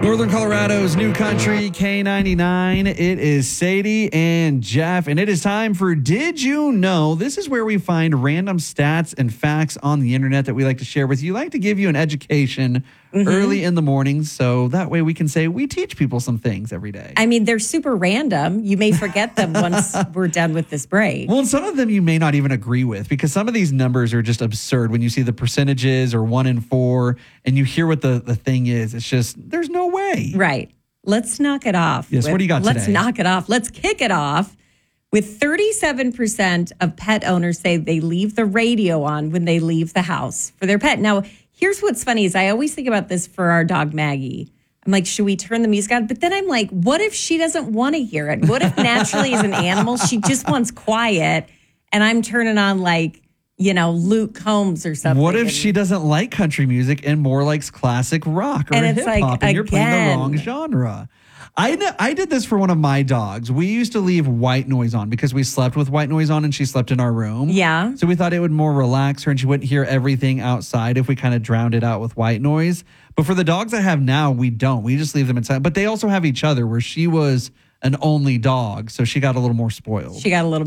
Northern Colorado's new country, K99. It is Sadie and Jeff, and it is time for Did You Know? This is where we find random stats and facts on the internet that we like to share with you. Like to give you an education early in the morning, so that way we can say we teach people some things every day. I mean, they're super random. You may forget them once we're done with this break. Well, and some of them you may not even agree with because some of these numbers are just absurd. When you see the percentages or 1 in 4 and you hear what the thing is, it's just, there's no way. Right. Let's knock it off. Yes, what do you got today? Let's knock it off. Let's kick it off with 37% of pet owners say they leave the radio on when they leave the house for their pet. Now, here's what's funny is I always think about this for our dog, Maggie. I'm like, should we turn the music on? But then I'm like, what if she doesn't want to hear it? What if naturally as an animal, she just wants quiet and I'm turning on like, you know, Luke Combs or something. What if she doesn't like country music and more likes classic rock or hip hop and you're playing the wrong genre? I did this for one of my dogs. We used to leave white noise on because we slept with white noise on and she slept in our room. Yeah. So we thought it would more relax her and she wouldn't hear everything outside if we kind of drowned it out with white noise. But for the dogs I have now, we don't. We just leave them inside. But they also have each other where she was an only dog. So she got a little more spoiled. She got a little